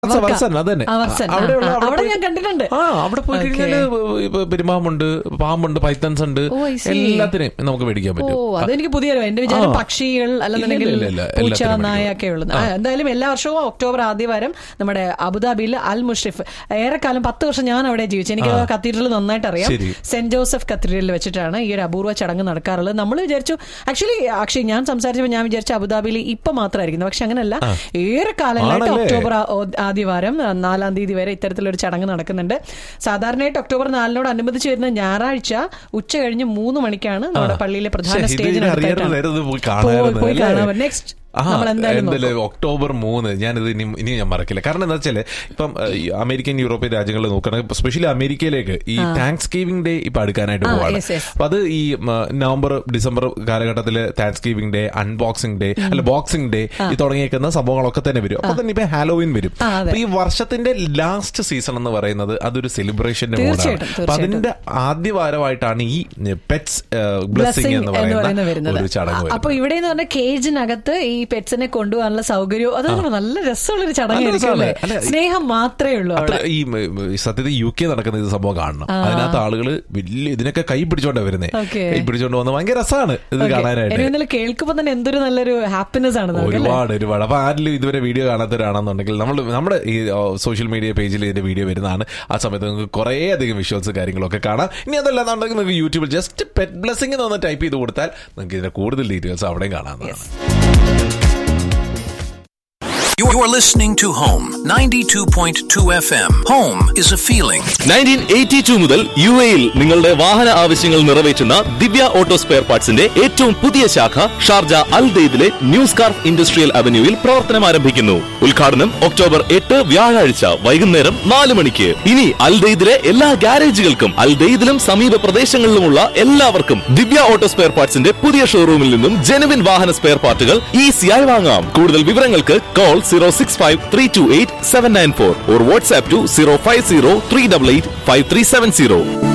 അവിടെ ഞാൻ കണ്ടിട്ടുണ്ട്. അവിടെ പോയി കഴിഞ്ഞാല് പെരുമ്പാമ്പുണ്ട്, പാമ്പുണ്ട്, പൈത്തൻസ് ഉണ്ട്, എല്ലാത്തിനെയും നമുക്ക് മേടിക്കാൻ പറ്റും. അതെനിക്ക് പുതിയ എന്റെ വിചാരം പക്ഷികൾ അല്ലെന്നുണ്ടെങ്കിൽ പൂച്ച, നായ ഒക്കെ ഉള്ളത്. എന്തായാലും എല്ലാ വർഷവും ഒക്ടോബർ ആദ്യവാരം നമ്മുടെ അബുദാബിയിൽ അൽ മുഷ്രിഫ്, ഏറെക്കാലം 10 വർഷം ഞാൻ അവിടെ ജീവിച്ചു. എനിക്ക് കത്തീഡ്രൽ നന്നായിട്ട് അറിയാം. സെന്റ് ജോസഫ് കത്തീഡ്രലിൽ വെച്ചിട്ടാണ് ഈ ഒരു അപൂർവ ചടങ്ങ് നടക്കാറുള്ളത്. നമ്മൾ വിചാരിച്ചു ആക്ച്വലി ഞാൻ സംസാരിച്ചപ്പോൾ ഞാൻ വിചാരിച്ചു അബുദാബിയിൽ ഇപ്പൊ മാത്രമായിരിക്കുന്നു. പക്ഷെ അങ്ങനെയല്ല, ഏറെ കാലങ്ങളായിട്ട് ഒക്ടോബർ ആദ്യവാരം 4-ാം തീയതി വരെ ഇത്തരത്തിലൊരു ചടങ്ങ് നടക്കുന്നുണ്ട്. സാധാരണയായിട്ട് ഒക്ടോബർ 4-നോട് അനുബന്ധിച്ച് വരുന്ന ഞായറാഴ്ച ഉച്ച കഴിഞ്ഞ് 3 മണിക്കാണ് നമ്മുടെ പള്ളിയിലെ പ്രധാന സ്റ്റേജിന് പോയി കാണാൻ. നെക്സ്റ്റ് ഒക്ടോബർ 3 ഞാനിത് ഇനി ഞാൻ മറക്കില്ല. കാരണം എന്താ വെച്ചാല് ഇപ്പം അമേരിക്കൻ യൂറോപ്യൻ രാജ്യങ്ങളിൽ നോക്കുകയാണെങ്കിൽ സ്പെഷ്യലി അമേരിക്കയിലേക്ക് ഈ താങ്ക്സ് ഗിവിംഗ് ഡേ ഇപ്പൊ അടുക്കാനായിട്ട് പോവാണ്. അപ്പൊ അത് ഈ നവംബർ ഡിസംബർ കാലഘട്ടത്തില് thanks giving day, unboxing day, അല്ല ബോക്സിംഗ് ഡേ ഈ തുടങ്ങിയേക്കുന്ന സംഭവങ്ങളൊക്കെ തന്നെ വരും. അപ്പൊ തന്നെ ഇപ്പൊ ഹാലോവിൻ വരും. അപ്പൊ ഈ വർഷത്തിന്റെ ലാസ്റ്റ് സീസൺ എന്ന് പറയുന്നത് അതൊരു സെലിബ്രേഷന്റെ മൂഡാണ്. അപ്പൊ അതിന്റെ ആദ്യ വാരമായിട്ടാണ് ഈ പെറ്റ്സ് ബ്ലെസ്സിംഗ് എന്ന് പറയുന്ന ഒരു ചടങ്ങ്. അപ്പൊ ഇവിടെ കേജിനകത്ത് ഈ പെറ്റ്സിനെ കൊണ്ടുപോകാനുള്ള സൗകര്യവും അതൊക്കെ നല്ല രസമുള്ളൊരു ചടങ്ങായിരിക്കും. സ്നേഹം മാത്രമേ ഉള്ളൂ. ഈ സത്യത്തിൽ UK നടക്കുന്ന ഇത് സംഭവം കാണണം. അതിനകത്ത് ആളുകൾ വലിയ ഇതിനൊക്കെ കൈ പിടിച്ചോണ്ടാ വരുന്നത്. കൈ പിടിച്ചോണ്ട് വന്ന് ഭയങ്കര രസമാണ് ഇത് കാണാനായിട്ട്. കേൾക്കുമ്പോൾ തന്നെ എന്തൊരു നല്ലൊരു ഹാപ്പിനെസ് ആണ്. ഒരുപാട്. അപ്പൊ ആരിലും ഇതുവരെ വീഡിയോ കാണാത്തവരാണെന്നുണ്ടെങ്കിൽ നമ്മുടെ ഈ സോഷ്യൽ മീഡിയ പേജിൽ ഇതിന്റെ വീഡിയോ വരുന്നതാണ്. ആ സമയത്ത് നിങ്ങൾക്ക് കുറേ അധികം വിഷ്വൽസ് കാര്യങ്ങളൊക്കെ കാണാം. ഇനി അതല്ലാന്നുണ്ടെങ്കിൽ നിങ്ങൾക്ക് യൂട്യൂബിൽ ജസ്റ്റ് പെറ്റ് ബ്ലെസ്സിംഗ് എന്ന് ടൈപ്പ് ചെയ്ത് കൊടുത്താൽ നിങ്ങൾക്ക് ഇതിന്റെ കൂടുതൽ ഡീറ്റെയിൽസ് അവിടെയും കാണാവുന്നതാണ്. You're listening to Home 92.2 FM. Home is a feeling. 1982 മുതൽ UAE-ൽ നിങ്ങളുടെ വാഹന ആവശ്യങ്ങൾ നിറവേറ്റുന്ന ദിവ്യ ഓട്ടോ സ്പെയർ പാർട്സിന്റെ ഏറ്റവും പുതിയ ശാഖ Sharjah Al ദെയ്ദിലെ new scarf industrial അവന്യൂവിൽ പ്രവർത്തനം ആരംഭിക്കുന്നു. ഉദ്ഘാടനം ഒക്ടോബർ 8 വ്യാഴാഴ്ച വൈകുന്നേരം 4 മണിക്ക്. ഇനി അൽ ദെയ്ദിലെ എല്ലാ ഗ്യാരേജുകൾക്കും അൽ ദെയ്ദിലും സമീപ പ്രദേശങ്ങളിലുമുള്ള എല്ലാവർക്കും ദിവ്യ ഓട്ടോ സ്പെയർ പാർട്സിന്റെ പുതിയ ഷോറൂമിൽ നിന്നും ജെനുവിൻ വാഹന സ്പെയർ പാർട്ടുകൾ ഈസിയായി വാങ്ങാം. കൂടുതൽ വിവരങ്ങൾക്ക് കോൾ 065-328-794 or WhatsApp to 050-388-5370.